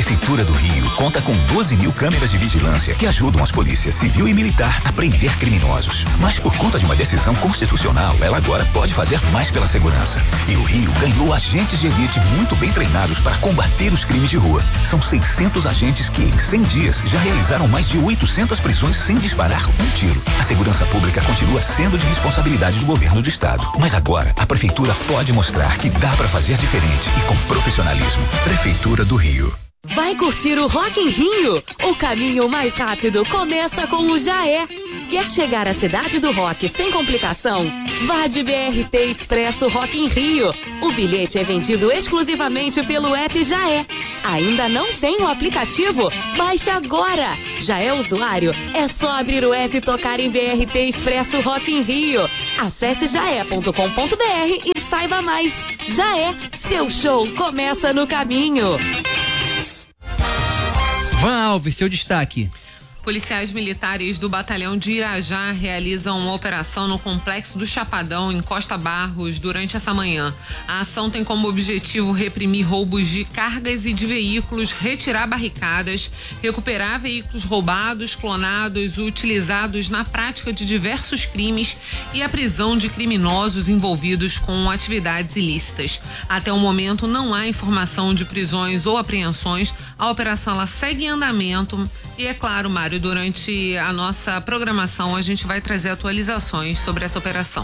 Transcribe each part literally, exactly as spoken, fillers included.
Prefeitura do Rio conta com doze mil câmeras de vigilância que ajudam as polícias civil e militar a prender criminosos. Mas por conta de uma decisão constitucional, ela agora pode fazer mais pela segurança. E o Rio ganhou agentes de elite muito bem treinados para combater os crimes de rua. São seiscentos agentes que, em cem dias, já realizaram mais de oitocentas prisões sem disparar um tiro. A segurança pública continua sendo de responsabilidade do governo do estado. Mas agora, a prefeitura pode mostrar que dá para fazer diferente e com profissionalismo. Prefeitura do Rio. Vai curtir o Rock in Rio? O caminho mais rápido começa com o Jaé. Quer chegar à cidade do rock sem complicação? Vá de B R T Expresso Rock in Rio. O bilhete é vendido exclusivamente pelo app Jaé. Ainda não tem o aplicativo? Baixe agora! Já é usuário? É só abrir o app e tocar em B R T Expresso Rock in Rio. Acesse jaé ponto com ponto br e saiba mais. Jaé, seu show começa no caminho. Van Alves, seu destaque. Policiais militares do batalhão de Irajá realizam uma operação no complexo do Chapadão, em Costa Barros, durante essa manhã. A ação tem como objetivo reprimir roubos de cargas e de veículos, retirar barricadas, recuperar veículos roubados, clonados, utilizados na prática de diversos crimes e a prisão de criminosos envolvidos com atividades ilícitas. Até o momento não há informação de prisões ou apreensões. A operação ela segue em andamento e, é claro, Mário, durante a nossa programação a gente vai trazer atualizações sobre essa operação.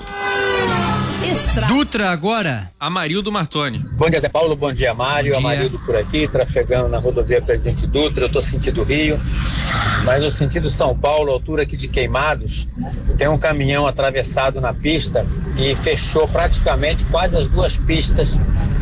Extra. Dutra agora. Amarildo Martoni. Bom dia, Zé Paulo, bom dia, Mário. Bom dia. Amarildo por aqui, trafegando na rodovia Presidente Dutra. Eu tô sentido Rio, mas no sentido São Paulo, altura aqui de Queimados, tem um caminhão atravessado na pista e fechou praticamente quase as duas pistas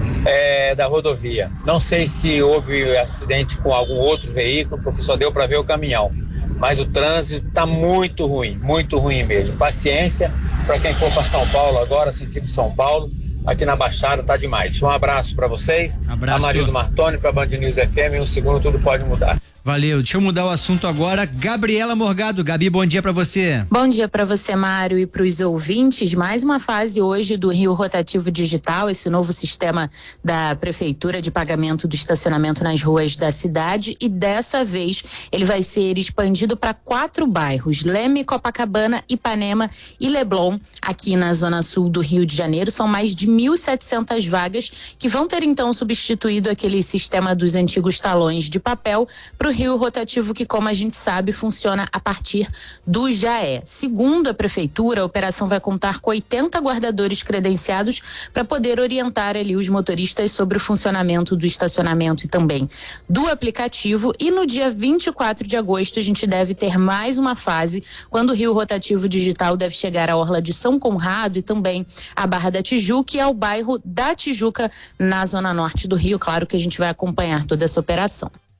É, da rodovia. Não sei se houve acidente com algum outro veículo, porque só deu para ver o caminhão. Mas o trânsito está muito ruim, muito ruim mesmo. Paciência para quem for para São Paulo agora, sentido São Paulo. Aqui na Baixada tá demais. Um abraço para vocês. Abraço. Amarildo Martoni para Band News F M. Em um segundo tudo pode mudar. Valeu, deixa eu mudar o assunto agora. Gabriela Morgado. Gabi, bom dia pra você. Bom dia pra você, Mário, e pros ouvintes. Mais uma fase hoje do Rio Rotativo Digital, esse novo sistema da Prefeitura de pagamento do estacionamento nas ruas da cidade, e dessa vez ele vai ser expandido para quatro bairros: Leme, Copacabana, Ipanema e Leblon, aqui na zona sul do Rio de Janeiro. São mais de mil e setecentas vagas que vão ter então substituído aquele sistema dos antigos talões de papel para Rio Rotativo, que, como a gente sabe, funciona a partir do Jaé. Segundo a Prefeitura, a operação vai contar com oitenta guardadores credenciados para poder orientar ali os motoristas sobre o funcionamento do estacionamento e também do aplicativo. E no dia vinte e quatro de agosto a gente deve ter mais uma fase, quando o Rio Rotativo Digital deve chegar à orla de São Conrado e também à Barra da Tijuca e ao bairro da Tijuca, na zona norte do Rio. Claro que a gente vai acompanhar toda essa operação.